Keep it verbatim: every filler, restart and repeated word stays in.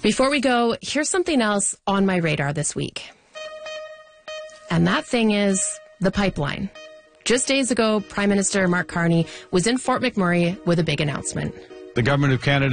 Before we go, here's something else on my radar this week. And that thing is the pipeline. Just days ago, Prime Minister Mark Carney was in Fort McMurray with a big announcement. The Government of Canada